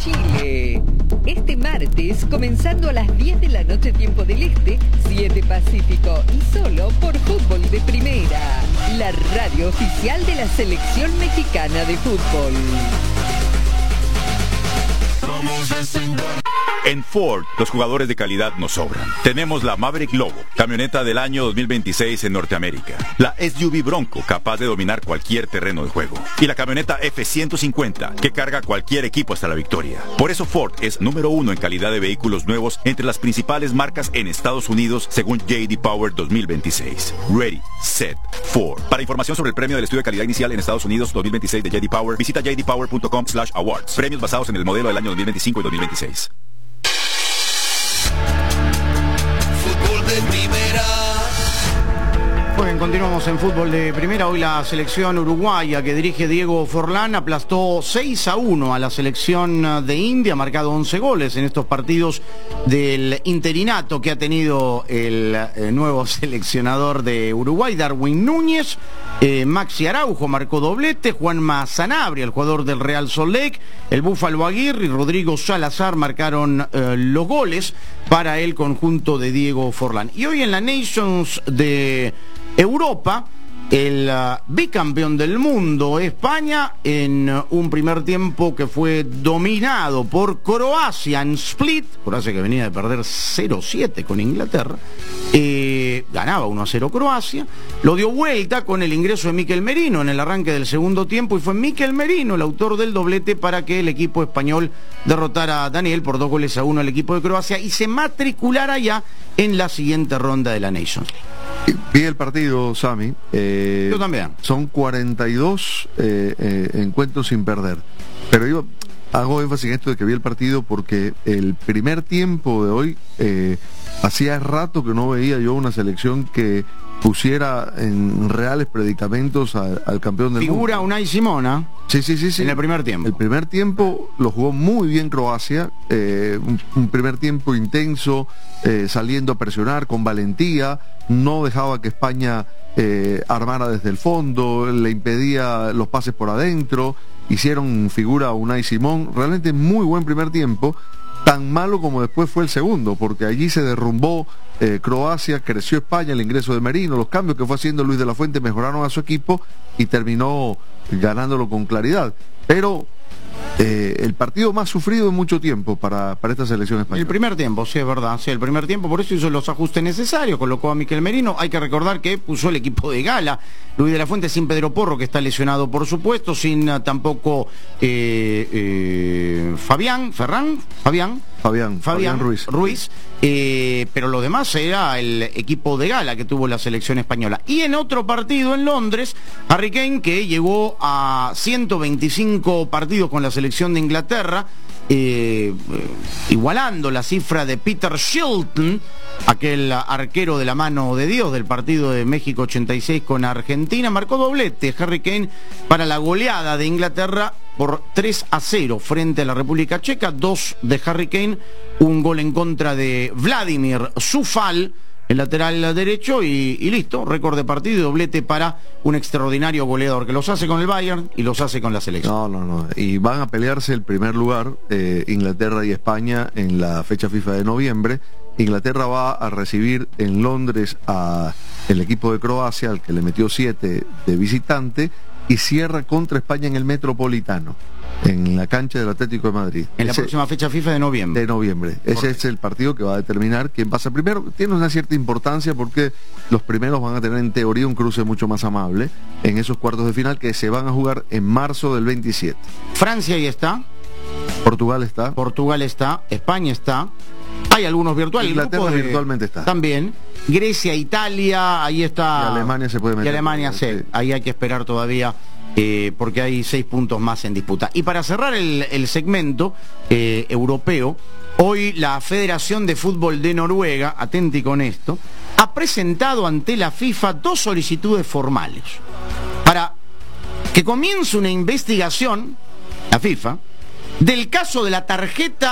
Chile. Este martes, comenzando a las 10 de la noche tiempo del Este, 7 Pacífico, y solo por Fútbol de Primera, la radio oficial de la Selección Mexicana de Fútbol. En Ford, los jugadores de calidad nos sobran. Tenemos la Maverick Lobo, camioneta del año 2026 en Norteamérica. La SUV Bronco, capaz de dominar cualquier terreno de juego. Y la camioneta F-150, que carga cualquier equipo hasta la victoria. Por eso Ford es número 1 en calidad de vehículos nuevos entre las principales marcas en Estados Unidos, según J.D. Power 2026. Ready, Set, Ford. Para información sobre el premio del estudio de calidad inicial en Estados Unidos 2026 de J.D. Power, visita jdpower.com/awards. Premios basados en el modelo del año 2025 y 2026. Bueno, continuamos en Fútbol de Primera. Hoy la selección uruguaya que dirige Diego Forlán aplastó 6-1 a la selección de India, ha marcado 11 goles en estos partidos del interinato que ha tenido el nuevo seleccionador de Uruguay, Darwin Núñez. Maxi Araujo marcó doblete, Juanma Sanabria, el jugador del Real Salt Lake, el Búfalo Aguirre y Rodrigo Salazar marcaron los goles para el conjunto de Diego Forlán. Y hoy en la Nations de Europa, el bicampeón del mundo, España, en un primer tiempo que fue dominado por Croacia en Split. Croacia que venía de perder 0-7 con Inglaterra, ganaba 1-0 Croacia, lo dio vuelta con el ingreso de Mikel Merino en el arranque del segundo tiempo, y fue Mikel Merino el autor del doblete para que el equipo español derrotara a Daniel por 2-1 al equipo de Croacia y se matriculara ya en la siguiente ronda de la Nations League. Vi el partido, Sami. Yo también. Son 42 encuentros sin perder. Pero yo hago énfasis en esto de que vi el partido porque el primer tiempo de hoy, hacía rato que no veía yo una selección que pusiera en reales predicamentos al campeón del mundo. Figura Unai Simón, Sí. En el primer tiempo. El primer tiempo lo jugó muy bien Croacia, un primer tiempo intenso, saliendo a presionar con valentía, no dejaba que España armara desde el fondo, le impedía los pases por adentro, hicieron figura a Unai Simón, realmente muy buen primer tiempo, tan malo como después fue el segundo, porque allí se derrumbó Croacia, creció España, el ingreso de Merino, los cambios que fue haciendo Luis de la Fuente mejoraron a su equipo y terminó ganándolo con claridad. Pero el partido más sufrido en mucho tiempo para esta selección española. El primer tiempo, sí, es verdad, sí, el primer tiempo, por eso hizo los ajustes necesarios, colocó a Mikel Merino. Hay que recordar que puso el equipo de gala, Luis de la Fuente, sin Pedro Porro, que está lesionado por supuesto, sin tampoco Fabián Ruiz, pero lo demás era el equipo de gala que tuvo la selección española. Y en otro partido en Londres, Harry Kane, que llegó a 125 partidos con la selección de Inglaterra, igualando la cifra de Peter Shilton, aquel arquero de la mano de Dios del partido de México 86 con Argentina, marcó doblete Harry Kane para la goleada de Inglaterra por 3-0 frente a la República Checa. 2 de Harry Kane, un gol en contra de Vladimir Zufal, el lateral derecho, y listo, récord de partido y doblete para un extraordinario goleador que los hace con el Bayern y los hace con la selección. No, y van a pelearse el primer lugar, Inglaterra y España, en la fecha FIFA de noviembre. Inglaterra va a recibir en Londres a el equipo de Croacia, al que le metió 7 de visitante, y cierra contra España en el Metropolitano, en la cancha del Atlético de Madrid. En la próxima fecha FIFA de noviembre. Ese es el partido que va a determinar quién pasa primero. Tiene una cierta importancia porque los primeros van a tener en teoría un cruce mucho más amable en esos cuartos de final que se van a jugar en marzo del 27. Francia ahí está. Portugal está. España está. Hay algunos virtuales. Inglaterra virtualmente está. También. Grecia, Italia, ahí está. Y Alemania se puede meter. Y Alemania sí. Ahí hay que esperar todavía, porque hay 6 puntos más en disputa. Y para cerrar el segmento europeo, hoy la Federación de Fútbol de Noruega, atenti con esto, ha presentado ante la FIFA 2 solicitudes formales para que comience una investigación, la FIFA, del caso de la tarjeta